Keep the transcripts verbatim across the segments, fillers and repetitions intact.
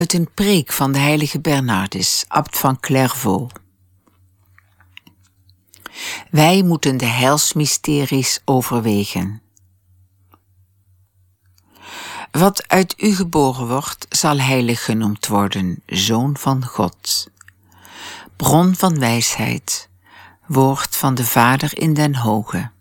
Uit een preek van de heilige Bernardus, abt van Clairvaux. Wij moeten de heilsmysteries overwegen. Wat uit u geboren wordt, zal heilig genoemd worden, Zoon van God. Bron van wijsheid, woord van de Vader in den Hoge.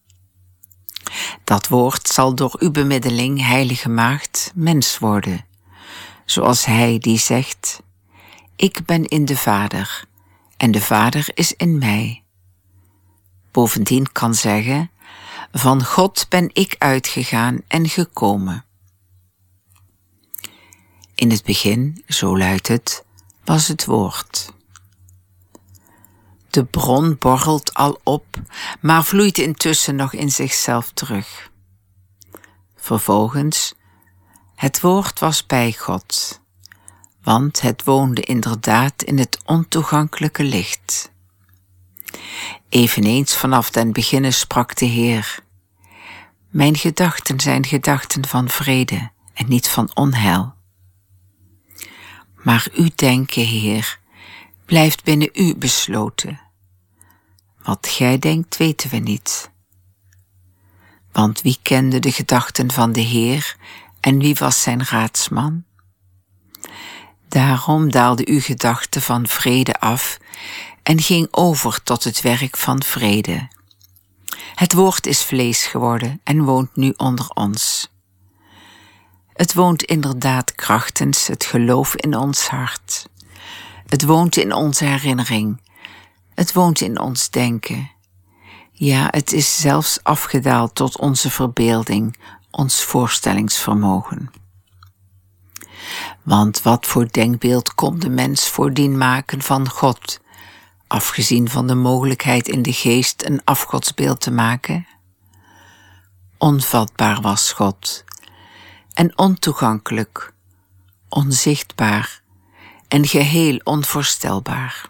Dat woord zal door uw bemiddeling, heilige maagd, mens worden, zoals hij die zegt, ik ben in de Vader, en de Vader is in mij. Bovendien kan zeggen, van God ben ik uitgegaan en gekomen. In het begin, zo luidt het, was het woord. De bron borrelt al op, maar vloeit intussen nog in zichzelf terug. Vervolgens, het woord was bij God, want het woonde inderdaad in het ontoegankelijke licht. Eveneens vanaf den beginne sprak de Heer, mijn gedachten zijn gedachten van vrede en niet van onheil. Maar uw denken, Heer, blijft binnen u besloten. Wat gij denkt, weten we niet. Want wie kende de gedachten van de Heer en wie was zijn raadsman? Daarom daalde uw gedachte van vrede af en ging over tot het werk van vrede. Het woord is vlees geworden en woont nu onder ons. Het woont inderdaad krachtens het geloof in ons hart. Het woont in onze herinnering. Het woont in ons denken. Ja, het is zelfs afgedaald tot onze verbeelding, ons voorstellingsvermogen. Want wat voor denkbeeld kon de mens voordien maken van God, afgezien van de mogelijkheid in de geest een afgodsbeeld te maken? Onvatbaar was God, en ontoegankelijk, onzichtbaar en geheel onvoorstelbaar.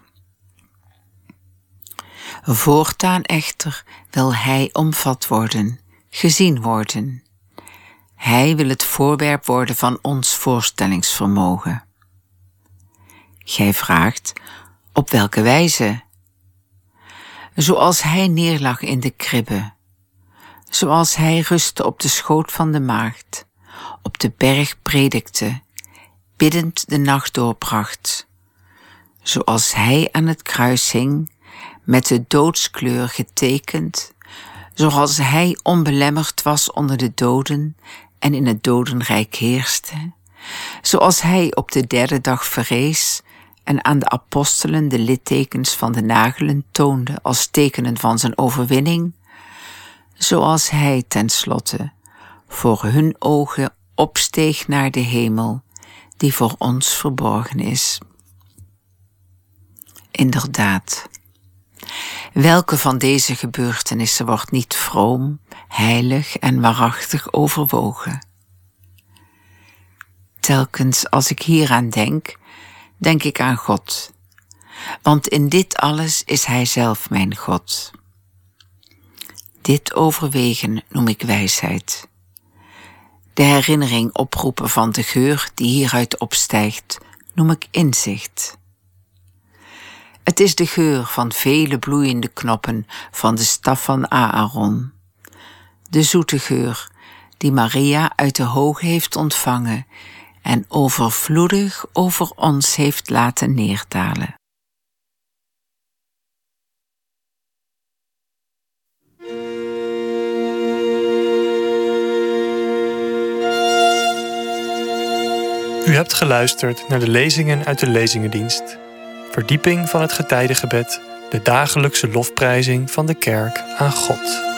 Voortaan echter wil hij omvat worden, gezien worden. Hij wil het voorwerp worden van ons voorstellingsvermogen. Gij vraagt, op welke wijze? Zoals hij neerlag in de kribbe, zoals hij rustte op de schoot van de maagd, op de berg predikte, biddend de nacht doorbracht, zoals hij aan het kruis hing, met de doodskleur getekend, zoals hij onbelemmerd was onder de doden en in het dodenrijk heerste, zoals hij op de derde dag verrees en aan de apostelen de littekens van de nagelen toonde als tekenen van zijn overwinning, zoals hij tenslotte voor hun ogen opsteeg naar de hemel, die voor ons verborgen is. Inderdaad, welke van deze gebeurtenissen wordt niet vroom, heilig en waarachtig overwogen? Telkens als ik hieraan denk, denk ik aan God, want in dit alles is Hij zelf mijn God. Dit overwegen noem ik wijsheid. De herinnering oproepen van de geur die hieruit opstijgt, noem ik inzicht. Het is de geur van vele bloeiende knoppen van de staf van Aaron. De zoete geur die Maria uit de Hoge heeft ontvangen en overvloedig over ons heeft laten neerdalen. U hebt geluisterd naar de lezingen uit de Lezingendienst. Verdieping van het getijdengebed, de dagelijkse lofprijzing van de kerk aan God.